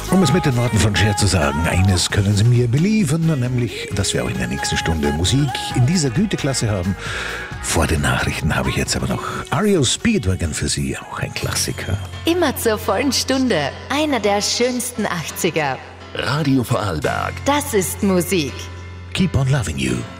Um es mit den Worten von Cher zu sagen, eines können Sie mir beliefern, nämlich, dass wir auch in der nächsten Stunde Musik in dieser Güteklasse haben. Vor den Nachrichten habe ich jetzt aber noch REO Speedwagon für Sie, auch ein Klassiker. Immer zur vollen Stunde, einer der schönsten 80er. Radio Vorarlberg. Das ist Musik. Keep on loving you.